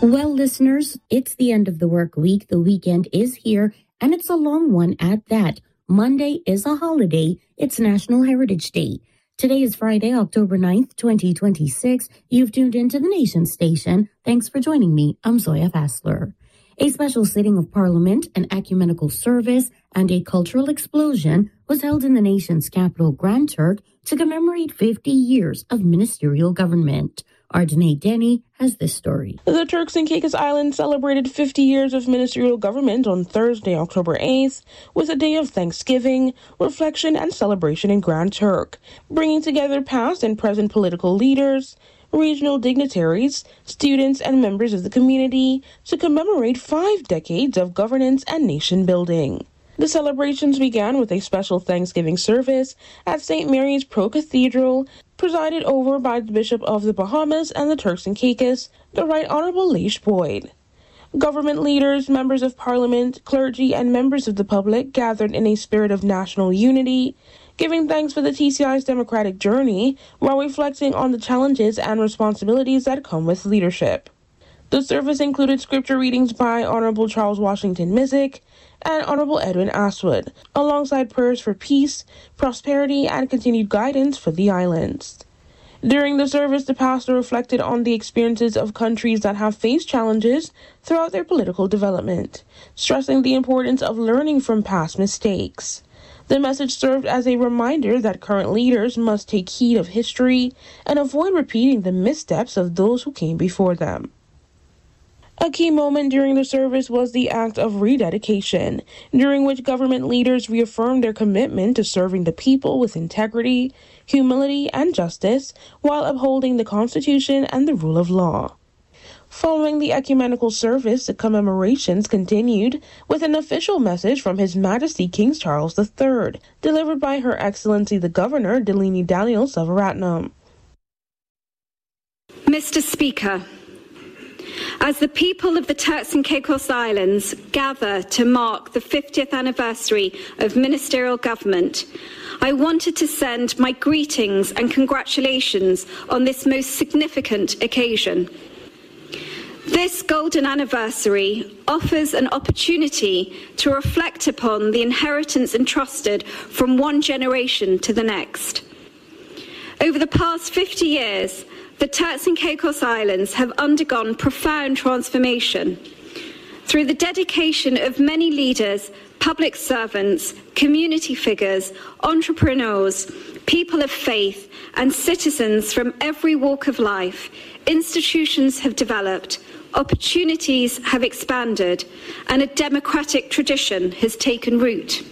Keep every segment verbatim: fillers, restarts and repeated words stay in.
Well, listeners, it's the end of the work week. The weekend is here, and it's a long one at that. Monday is a holiday. It's National Heritage Day. Today is Friday, October ninth, twenty twenty-six. You've tuned into the Nation Station. Thanks for joining me. I'm Zoya Fassler. A special sitting of Parliament, an ecumenical service, and a cultural explosion was held in the nation's capital, Grand Turk, to commemorate fifty years of ministerial government. Ardene Denny has this story. The Turks and Caicos Islands celebrated fifty years of ministerial government on Thursday, October eighth, with a day of thanksgiving, reflection, and celebration in Grand Turk, bringing together past and present political leaders, regional dignitaries, students, and members of the community to commemorate five decades of governance and nation building. The celebrations began with a special Thanksgiving service at Saint Mary's Pro Cathedral, presided over by the Bishop of the Bahamas and the Turks and Caicos, the Right Honorable Leish Boyd. Government leaders, members of Parliament, clergy, and members of the public gathered in a spirit of national unity, giving thanks for the T C I's democratic journey while reflecting on the challenges and responsibilities that come with leadership. The service included scripture readings by Honorable Charles Washington Mizik and Honorable Edwin Aswood, alongside prayers for peace, prosperity, and continued guidance for the islands. During the service, the pastor reflected on the experiences of countries that have faced challenges throughout their political development, stressing the importance of learning from past mistakes. The message served as a reminder that current leaders must take heed of history and avoid repeating the missteps of those who came before them. A key moment during the service was the act of rededication, during which government leaders reaffirmed their commitment to serving the people with integrity, humility, and justice while upholding the Constitution and the rule of law. Following the ecumenical service, the commemorations continued with an official message from His Majesty King Charles the Third, delivered by Her Excellency the Governor, Delini Daniel Savaratnam. Mister Speaker, as the people of the Turks and Caicos Islands gather to mark the fiftieth anniversary of ministerial government, I wanted to send my greetings and congratulations on this most significant occasion. This golden anniversary offers an opportunity to reflect upon the inheritance entrusted from one generation to the next. Over the past fifty years, the Turks and Caicos Islands have undergone profound transformation. Through the dedication of many leaders, public servants, community figures, entrepreneurs, people of faith, and citizens from every walk of life, institutions have developed, opportunities have expanded, and a democratic tradition has taken root.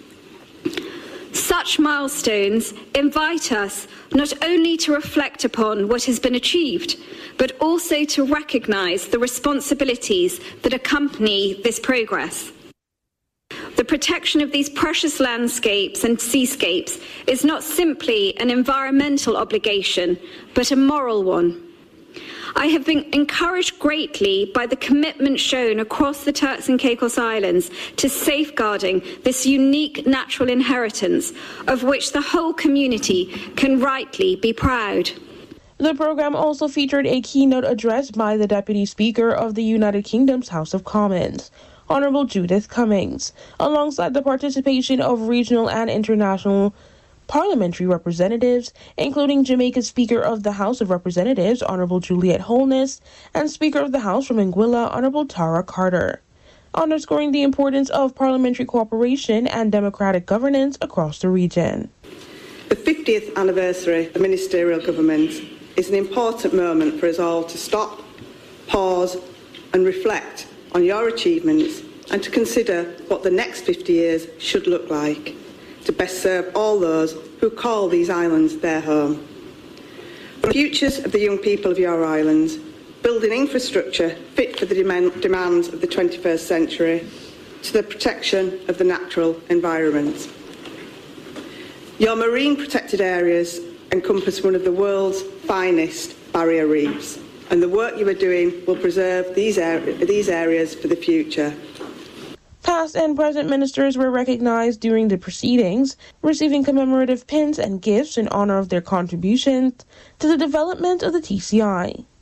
Such milestones invite us not only to reflect upon what has been achieved, but also to recognise the responsibilities that accompany this progress. The protection of these precious landscapes and seascapes is not simply an environmental obligation, but a moral one. I have been encouraged greatly by the commitment shown across the Turks and Caicos Islands to safeguarding this unique natural inheritance, of which the whole community can rightly be proud. The program also featured a keynote address by the Deputy Speaker of the United Kingdom's House of Commons, Honourable Judith Cummings, alongside the participation of regional and international parliamentary representatives, including Jamaica's Speaker of the House of Representatives, Honourable Juliet Holness, and Speaker of the House from Anguilla, Honourable Tara Carter, underscoring the importance of parliamentary cooperation and democratic governance across the region. The fiftieth anniversary of ministerial government is an important moment for us all to stop, pause, and reflect on your achievements and to consider what the next fifty years should look like to best serve all those who call these islands their home. For the futures of the young people of your islands, building infrastructure fit for the demand, demands of the twenty-first century, to the protection of the natural environment. Your marine protected areas encompass one of the world's finest barrier reefs, and the work you are doing will preserve these, ar- these areas for the future. Past and present ministers were recognized during the proceedings, receiving commemorative pins and gifts in honor of their contributions to the development of the T C I.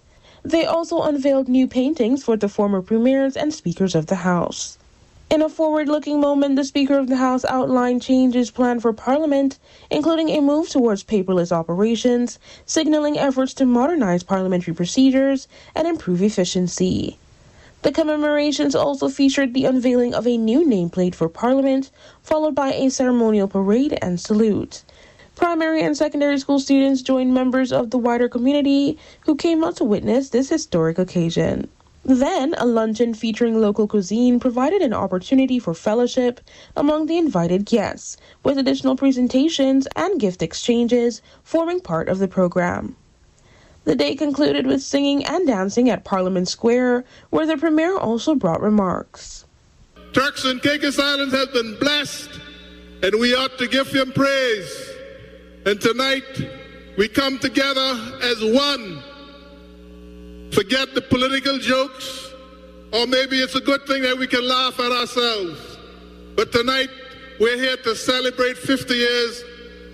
They also unveiled new paintings for the former premiers and speakers of the House. In a forward-looking moment, the Speaker of the House outlined changes planned for Parliament, including a move towards paperless operations, signaling efforts to modernize parliamentary procedures and improve efficiency. The commemorations also featured the unveiling of a new nameplate for Parliament, followed by a ceremonial parade and salute. Primary and secondary school students joined members of the wider community who came out to witness this historic occasion. Then, a luncheon featuring local cuisine provided an opportunity for fellowship among the invited guests, with additional presentations and gift exchanges forming part of the program. The day concluded with singing and dancing at Parliament Square, where the Premier also brought remarks. Turks and Caicos Islands has been blessed, and we ought to give him praise. And tonight, we come together as one. Forget the political jokes, or maybe it's a good thing that we can laugh at ourselves. But tonight, we're here to celebrate fifty years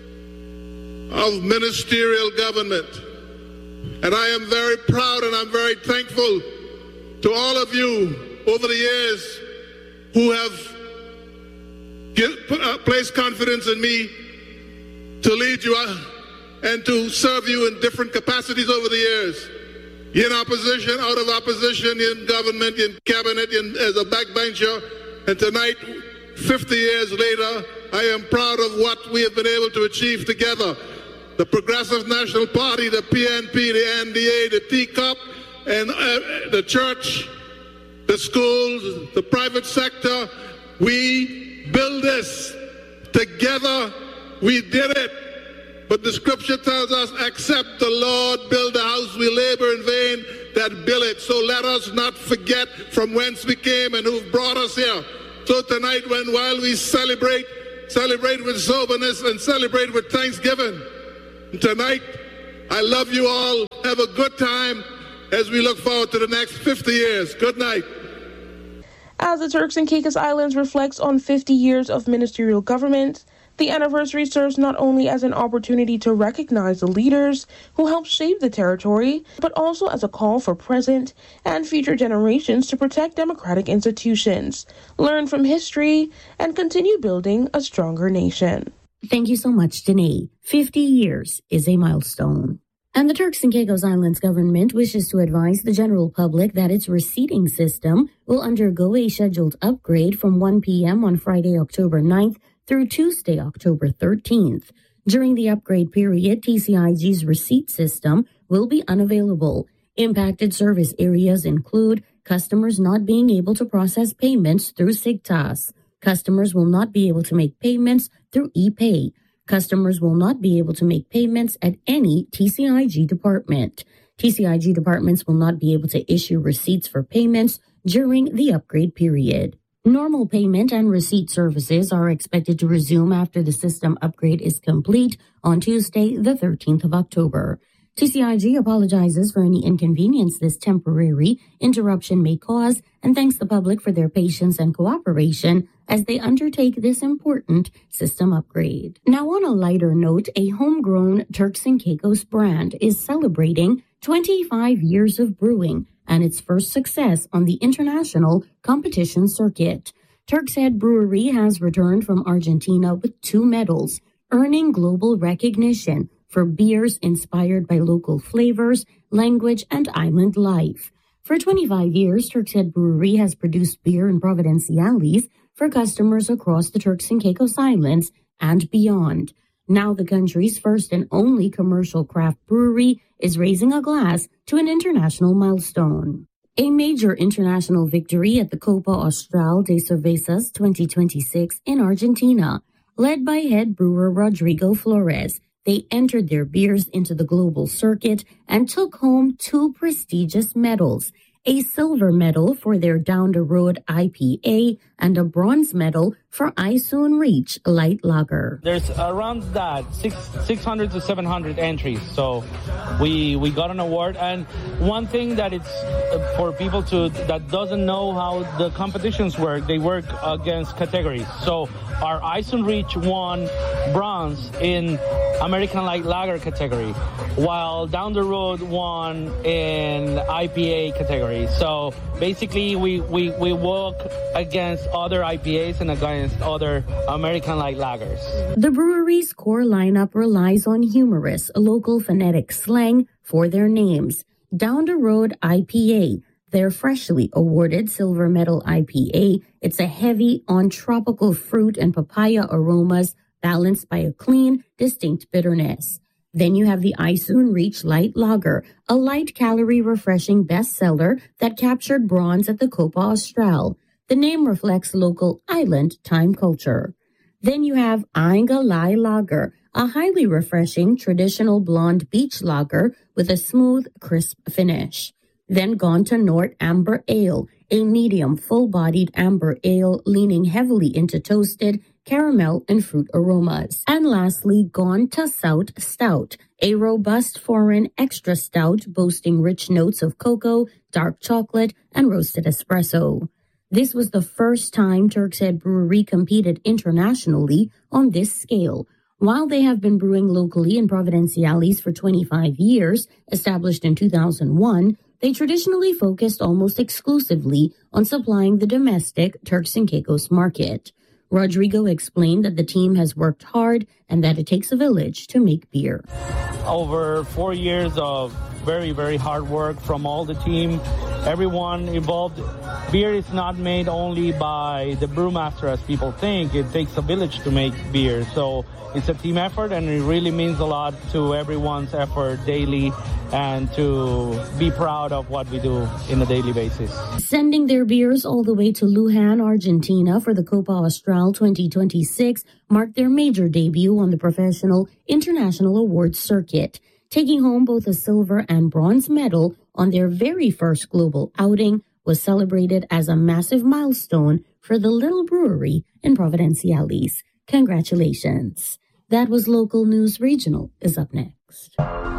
of ministerial government. And I am very proud and I'm very thankful to all of you over the years who have give, uh, placed confidence in me to lead you uh, and to serve you in different capacities over the years. In opposition, out of opposition, in government, in cabinet, in, as a backbencher. And tonight, fifty years later, I am proud of what we have been able to achieve together. The Progressive National Party, the P N P, the N D A, the T C O P, and uh, the church, the schools, the private sector. We build this together. We did it. But the scripture tells us, except the Lord build a house, we labor in vain that build it. So let us not forget from whence we came and who brought us here. So tonight, when while we celebrate, celebrate with soberness and celebrate with thanksgiving. Tonight, I love you all. Have a good time as we look forward to the next fifty years. Good night. As the Turks and Caicos Islands reflects on fifty years of ministerial government, the anniversary serves not only as an opportunity to recognize the leaders who helped shape the territory, but also as a call for present and future generations to protect democratic institutions, learn from history, and continue building a stronger nation. Thank you so much, Danae. fifty years is a milestone. And the Turks and Caicos Islands government wishes to advise the general public that its receipting system will undergo a scheduled upgrade from one p.m. on Friday, October ninth, through Tuesday, October thirteenth. During the upgrade period, T C I G's receipt system will be unavailable. Impacted service areas include customers not being able to process payments through Sigtas. Customers will not be able to make payments through ePay. Customers will not be able to make payments at any T C I G department. T C I G departments will not be able to issue receipts for payments during the upgrade period. Normal payment and receipt services are expected to resume after the system upgrade is complete on Tuesday, the thirteenth of October. T C I G apologizes for any inconvenience this temporary interruption may cause and thanks the public for their patience and cooperation as they undertake this important system upgrade. Now, on a lighter note, a homegrown Turks and Caicos brand is celebrating twenty-five years of brewing and its first success on the international competition circuit. Turk's Head Brewery has returned from Argentina with two medals, earning global recognition for beers inspired by local flavors, language, and island life. For twenty-five years, Turk's Head Brewery has produced beer in Providenciales for customers across the Turks and Caicos Islands and beyond. Now the country's first and only commercial craft brewery is raising a glass to an international milestone. A major international victory at the Copa Austral de Cervezas twenty twenty-six in Argentina. Led by head brewer Rodrigo Flores, they entered their beers into the global circuit and took home two prestigious medals, a silver medal for their down-the-road I P A and a bronze medal for I Soon Reach Light Lager. There's around that six, 600 to seven hundred entries. So we we got an award. And one thing that it's uh, for people to that doesn't know how the competitions work, they work against categories. So our I Soon Reach won bronze in American Light Lager category, while Down the Road won in I P A category. So basically we, we, we work against other I P As and against other American Light Lagers. The brewery's core lineup relies on humorous local phonetic slang for their names. Down the Road I P A, their freshly awarded silver medal I P A. It's a heavy on tropical fruit and papaya aromas balanced by a clean, distinct bitterness. Then you have the I Soon Reach Light Lager, a light calorie refreshing bestseller that captured bronze at the Copa Austral. The name reflects local island time culture. Then you have Ainga Lai Lager, a highly refreshing traditional blonde beach lager with a smooth, crisp finish. Then Gone to North Amber Ale, a medium, full-bodied amber ale leaning heavily into toasted, caramel, and fruit aromas. And lastly, Gone to South Stout, a robust foreign extra stout boasting rich notes of cocoa, dark chocolate, and roasted espresso. This was the first time Turk's Head Brewery competed internationally on this scale. While they have been brewing locally in Providenciales for twenty-five years, established in two thousand one, they traditionally focused almost exclusively on supplying the domestic Turks and Caicos market. Rodrigo explained that the team has worked hard and that it takes a village to make beer. Over four years of very, very hard work from all the team, everyone involved. Beer is not made only by the brewmaster as people think. It takes a village to make beer. So it's a team effort, and it really means a lot to everyone's effort daily and to be proud of what we do in a daily basis. Sending their beers all the way to Lujan, Argentina for the Copa Austral twenty twenty-six marked their major debut on the professional international awards circuit, taking home both a silver and bronze medal on their very first global outing was celebrated as a massive milestone for the little brewery in Providenciales. Congratulations. That was Local News Regional is up next.